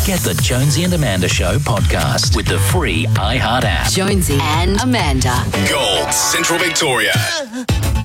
Get the Jonesy and Amanda Show podcast with the free iHeart app. Jonesy and Amanda. Gold, Central Victoria.